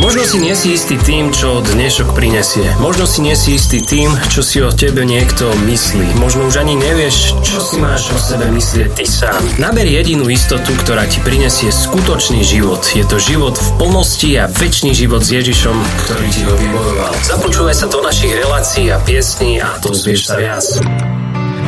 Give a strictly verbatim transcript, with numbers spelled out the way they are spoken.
Možno si nie si istý tým, čo dnešok prinesie. Možno si nie si istý tým, čo si o tebe niekto myslí. Možno už ani nevieš, čo si máš o sebe myslieť ty sám. Naber jedinú istotu, ktorá ti prinesie skutočný život. Je to život v plnosti a večný život s Ježišom, ktorý ti ho vybojoval. Započúvaj sa do našich relácií a piesní a dozvieš sa viac.